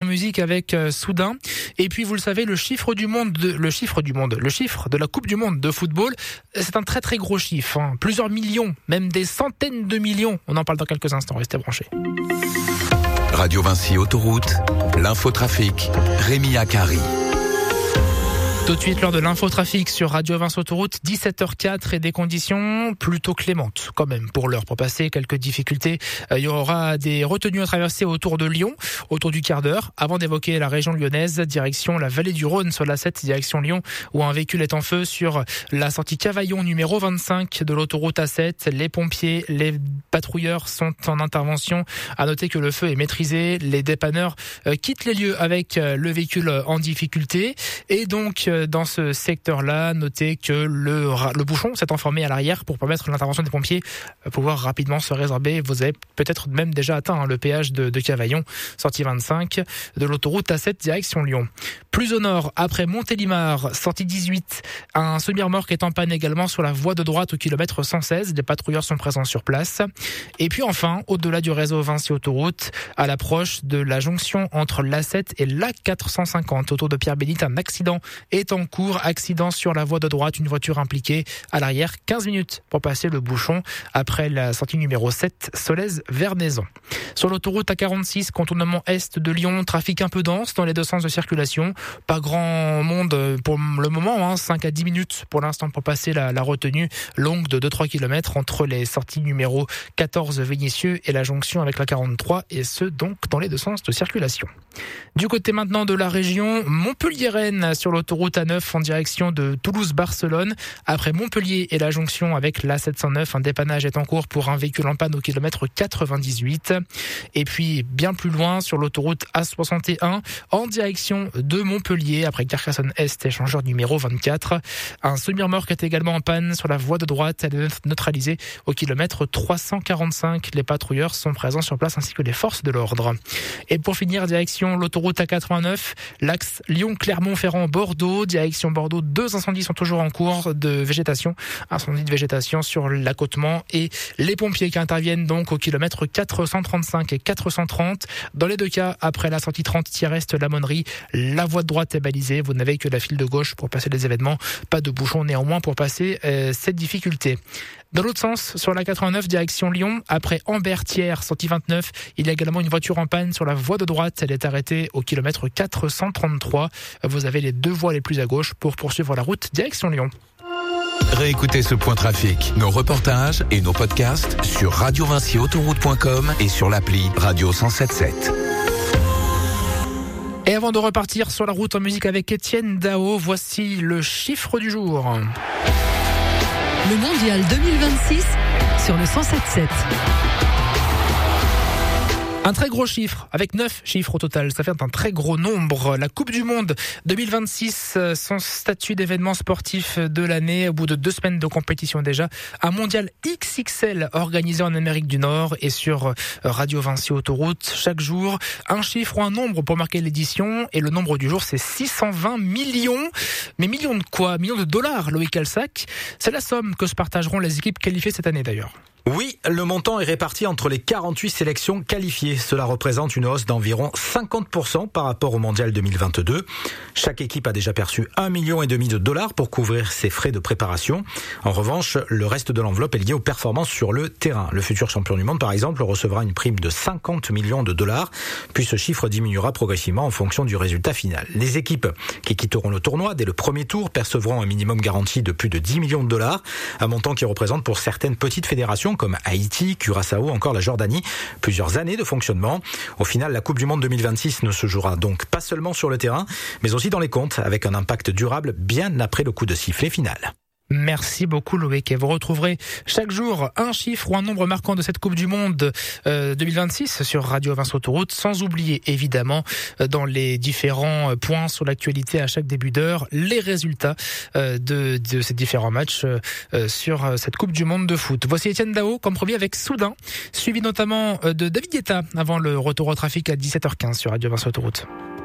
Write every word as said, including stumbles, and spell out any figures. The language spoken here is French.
musique avec euh, Soudain. Et puis vous le savez, le chiffre du monde, de, le chiffre du monde, le chiffre de la Coupe du Monde de football, c'est un très très gros chiffre. Hein. Plusieurs millions, même des centaines de millions. On en parle dans quelques instants. Restez branchés. Radio Vinci Autoroute, l'infotrafic, Rémi Akari. Tout de suite, lors de l'infotrafic sur Radio Vinci Autoroute, dix-sept heures quatre et des conditions plutôt clémentes quand même pour l'heure. Pour passer quelques difficultés, il y aura des retenues à traverser autour de Lyon, autour du quart d'heure. Avant d'évoquer la région lyonnaise, direction la vallée du Rhône sur l'A sept, direction Lyon, où un véhicule est en feu sur la sortie Cavaillon numéro vingt-cinq de l'autoroute A sept. Les pompiers, les patrouilleurs sont en intervention. À noter que le feu est maîtrisé. Les dépanneurs quittent les lieux avec le véhicule en difficulté. Et donc, dans ce secteur-là, notez que le, le bouchon s'est formé à l'arrière pour permettre l'intervention des pompiers pouvoir rapidement se résorber. Vous avez peut-être même déjà atteint hein, le péage de, de Cavaillon, sortie vingt-cinq de l'autoroute A sept direction Lyon. Plus au nord, après Montélimar, sortie dix-huit, un semi-remorque est en panne également sur la voie de droite au kilomètre cent seize. Les patrouilleurs sont présents sur place. Et puis enfin, au-delà du réseau Vinci Autoroute, à l'approche de la jonction entre l'A sept et l'A quatre cent cinquante, autour de Pierre-Bénite, un accident est en cours. Accident sur la voie de droite, une voiture impliquée à l'arrière. quinze minutes pour passer le bouchon après la sortie numéro sept, Solèze-Vernaison. Sur l'autoroute A quarante-six, contournement est de Lyon, trafic un peu dense dans les deux sens de circulation. Pas grand monde pour le moment, hein, cinq à dix minutes pour l'instant pour passer la, la retenue longue de deux à trois kilomètres entre les sorties numéro quatorze Vénissieux et la jonction avec la quarante-trois, et ce donc dans les deux sens de circulation. Du côté maintenant de la région, Montpellier-Rennes sur l'autoroute A neuf en direction de Toulouse-Barcelone. Après Montpellier et la jonction avec l'A sept cent neuf, un dépannage est en cours pour un véhicule en panne au kilomètre quatre-vingt-dix-huit. Et puis bien plus loin sur l'autoroute A soixante et un en direction de Montpellier après Carcassonne-Est, échangeur numéro vingt-quatre. Un semi-remorque est également en panne sur la voie de droite. Elle est neutralisée au kilomètre trois cent quarante-cinq. Les patrouilleurs sont présents sur place ainsi que les forces de l'ordre. Et pour finir, direction l'autoroute A quatre-vingt-neuf, l'axe Lyon-Clermont-Ferrand-Bordeaux. Direction Bordeaux, deux incendies sont toujours en cours de végétation. Incendie de végétation sur l'accotement et les pompiers qui interviennent donc au kilomètre quatre cent trente-cinq et quatre cent trente. Dans les deux cas, après la sortie trente Thiers-Est, la Monnerie, la voie de droite est balisée. Vous n'avez que la file de gauche pour passer les événements. Pas de bouchon néanmoins pour passer euh, cette difficulté. Dans l'autre sens, sur la quatre-vingt-neuf, direction Lyon, après Ambert-Thiers, sortie vingt-neuf, il y a également une voiture en panne sur la voie de droite. Elle est arrêtée au kilomètre quatre cent trente-trois. Vous avez les deux voies les plus à gauche pour poursuivre la route direction Lyon. Réécoutez ce point trafic, nos reportages et nos podcasts sur radio vinci autoroute point com et sur l'appli Radio cent sept sept. Et avant de repartir sur la route en musique avec Étienne Dao, voici le chiffre du jour. Le mondial deux mille vingt-six sur le cent sept sept. Un très gros chiffre, avec neuf chiffres au total, ça fait un très gros nombre. La Coupe du Monde deux mille vingt-six, son statut d'événement sportif de l'année, au bout de deux semaines de compétition déjà. Un mondial X X L organisé en Amérique du Nord et sur Radio Vinci Autoroute. Chaque jour, un chiffre ou un nombre pour marquer l'édition. Et le nombre du jour, c'est six cent vingt millions. Mais millions de quoi? Millions de dollars, Loïc Alsac. C'est la somme que se partageront les équipes qualifiées cette année d'ailleurs. Oui, le montant est réparti entre les quarante-huit sélections qualifiées. Cela représente une hausse d'environ cinquante pour cent par rapport au mondial deux mille vingt-deux. Chaque équipe a déjà perçu un million et demi de dollars pour couvrir ses frais de préparation. En revanche, le reste de l'enveloppe est lié aux performances sur le terrain. Le futur champion du monde, par exemple, recevra une prime de cinquante millions de dollars, puis ce chiffre diminuera progressivement en fonction du résultat final. Les équipes qui quitteront le tournoi dès le premier tour percevront un minimum garanti de plus de dix millions de dollars, un montant qui représente pour certaines petites fédérations comme Haïti, Curaçao, encore la Jordanie, plusieurs années de fonctionnement. Au final, la Coupe du Monde deux mille vingt-six ne se jouera donc pas seulement sur le terrain, mais aussi dans les comptes, avec un impact durable bien après le coup de sifflet final. Merci beaucoup Loïc, et vous retrouverez chaque jour un chiffre ou un nombre marquant de cette Coupe du Monde euh, deux mille vingt-six sur Radio Vinci Autoroute, sans oublier évidemment euh, dans les différents points sur l'actualité à chaque début d'heure, les résultats euh, de, de ces différents matchs euh, sur cette Coupe du Monde de foot. Voici Étienne Dao comme premier avec Soudain, suivi notamment de David Guetta avant le retour au trafic à dix-sept heures quinze sur Radio Vinci Autoroute.